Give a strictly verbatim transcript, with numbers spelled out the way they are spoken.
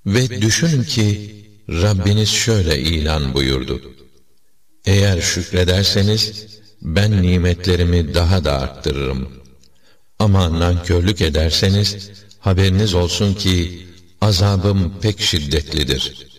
Ve düşünün ki Rabbiniz şöyle ilan buyurdu: eğer şükrederseniz ben nimetlerimi daha da arttırırım. Ama nankörlük ederseniz haberiniz olsun ki azabım pek şiddetlidir.